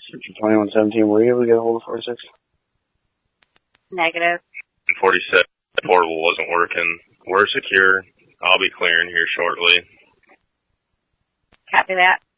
2117, were you able to get a hold of 46? Negative. 47, portable wasn't working. We're secure. I'll be clearing here shortly. Copy that.